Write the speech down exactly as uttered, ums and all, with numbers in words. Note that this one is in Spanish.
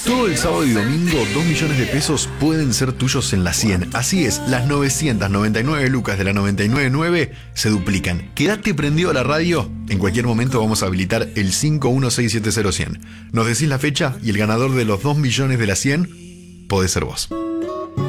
Todo el sábado y domingo, dos millones de pesos pueden ser tuyos en la cien. Así es, las novecientas noventa y nueve lucas de la noventa y nueve nueve se duplican. Quédate prendido a la radio. En cualquier momento vamos a habilitar el cinco uno seis siete cero cien. Nos decís la fecha y el ganador de los dos millones de la cien puede ser vos.